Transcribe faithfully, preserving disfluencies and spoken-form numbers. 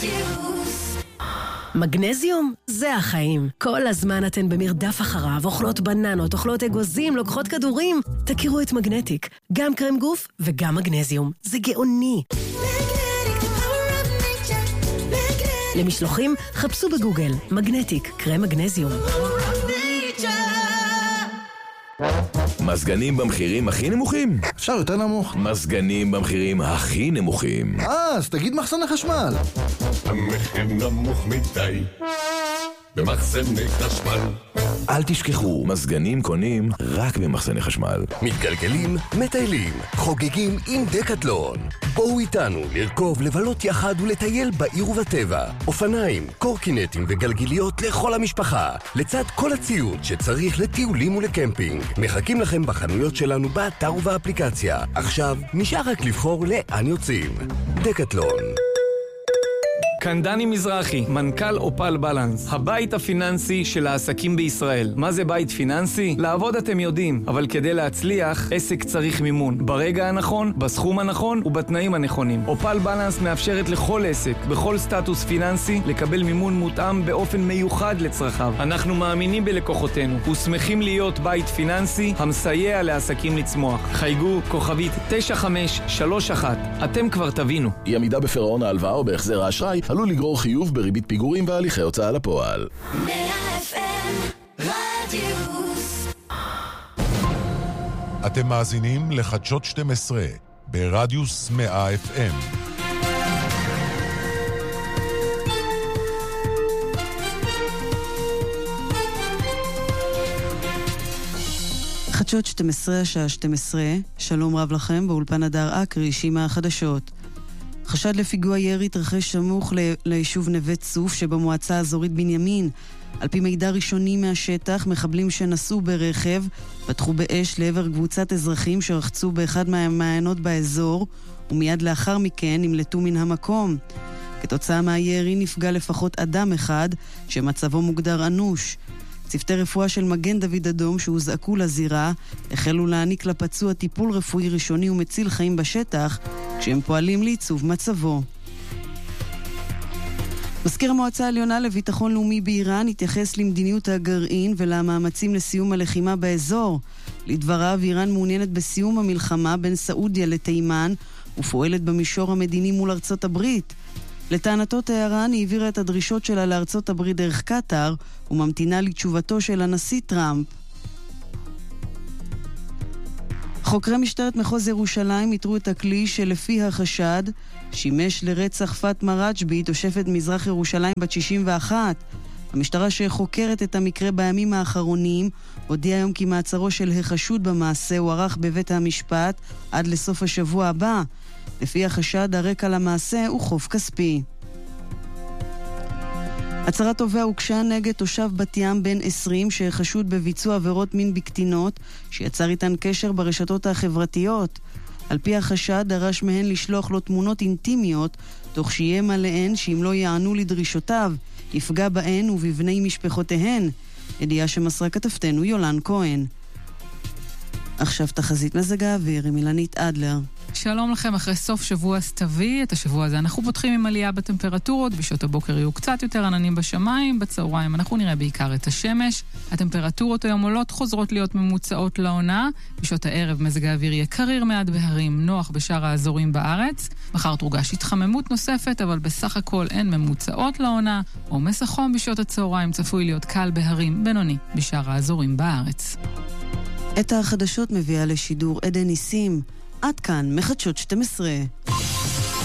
רדיוס. מגנזיום זה החיים. כל הזמן אתן במרדף אחריו, אוכלות בננות, אוכלות אגוזים, לוקחות כדורים. תכירו את מגנטיק, גם קרם גוף וגם מגנזיום. זה גאוני. למשלוחים, חפשו בגוגל מגנטיק, קרם מגנזיום. מזגנים במחירים הכי נמוכים? אפשר יותר נמוך. מזגנים במחירים הכי נמוכים. אה, אז תגיד מחסן החשמל. המחיר נמוך מדי במחסני חשמל. אל תשכחו, מזגנים קונים רק במחסני חשמל. מתגלגלים, מטיילים, חוגגים עם דקטלון. בואו איתנו לרכוב, לבלות יחד ולטייל בעיר ובטבע. אופניים, קורקינטים וגלגיליות לכל המשפחה, לצד כל הציוד שצריך לטיולים ולקמפינג. מחכים לכם בחנויות שלנו באתר ובאפליקציה. עכשיו נשאר רק לבחור לאן יוצאים. דקטלון. כאן דני מזרחי, מנכ"ל אופל בלנס, הבית הפיננסי של העסקים בישראל. מה זה בית פיננסי? לעבוד אתם יודעים, אבל כדי להצליח, עסק צריך מימון. ברגע הנכון, בסכום הנכון ובתנאים הנכונים. אופל בלנס מאפשרת לכל עסק, בכל סטטוס פיננסי, לקבל מימון מותאם באופן מיוחד לצרכיו. אנחנו מאמינים בלקוחותינו, ושמחים להיות בית פיננסי המסייע לעסקים לצמוח. חייגו כוכבית תשע חמש שלוש אחת. אתם כבר תבינו. אי עמידה בפירעון ההלוואה או בהחזר האשראי עלול לגרור חיוב בריבית פיגורים והליכי הוצאה לפועל. מאה אף אם רדיוס. אתם מאזינים לחדשות שתים עשרה ברדיוס מאה אף אם. חדשות שתים עשרה, השעה שתים עשרה. שלום רב לכם, באולפן הדר אקרי, שימה החדשות. חשד לפיגוע ירי התרחש סמוך ליישוב נווה צוף שבמועצה האזורית בנימין. על פי מידע ראשוני מהשטח, מחבלים שנסעו ברכב פתחו באש לעבר קבוצת אזרחים שרחצו באחד מהמעיינות באזור, ומיד לאחר מכן נמלטו מן המקום. כתוצאה מהירי נפגע לפחות אדם אחד שמצבו מוגדר אנוש. צוותי רפואה של מגן דוד אדום שהוזעקו לזירה החלו להעניק לפצוע טיפול רפואי ראשוני ומציל חיים בשטח כשהם פועלים לעיצוב מצבו. מזכיר המועצה העליונה לביטחון לאומי באיראן התייחס למדיניות הגרעין ולמאמצים לסיום הלחימה באזור. לדבריו, איראן מעוניינת בסיום המלחמה בין סעודיה לתימן ופועלת במישור המדיני מול ארצות הברית. לטענתו טהרן היא העבירה את הדרישות שלה לארצות הברית דרך קטר וממתינה לתשובתו של הנשיא טראמפ. חוקרי משטרת מחוז ירושלים איתרו את הכלי שלפי החשד שימש לרצח פאטמה רג'בי, תושבת מזרח ירושלים בת שישים ואחת. המשטרה שחוקרת את המקרה בימים האחרונים הודיעה היום כי מעצרו של החשוד במעשה הוארך בבית המשפט עד לסוף השבוע הבא. לפי החשד, הרקע למעשה הוא חוב כספי. הצהרת תובע הוגשה נגד תושב בת ים בן עשרים שחשוד בביצוע עבירות מין בקטינות שיצר איתן קשר ברשתות החברתיות. על פי החשד, דרש מהן לשלוח לו תמונות אינטימיות תוך שיהיה מלאן שאם לא יענו לדרישותיו יפגע בהן ובבני משפחותיהן. ידיעה שמסרה כתבתנו יולן כהן. עכשיו תחזית מזג האוויר עם אילנית אדלר. שלום לכם, אחרי סוף שבוע סתווי, את השבוע הזה אנחנו פותחים עם עלייה בטמפרטורות, בשעות הבוקר יהיו קצת יותר עננים בשמיים, בצהריים אנחנו נראה בעיקר את השמש, הטמפרטורות היום עולות חוזרות להיות ממוצעות לעונה, בשעות הערב מזג האוויר יהיה קריר מעט בהרים, נוח בשאר האזורים בארץ, מחר תורגש התחממות נוספת, אבל בסך הכל אין ממוצעות לעונה, עומס החום בשעות הצהריים צפוי להיות קל בהרים, בינוני בשאר האזורים בארץ. את החדשות מביאה לשידור עדן ניסים. עד כאן מחדשות שתים עשרה.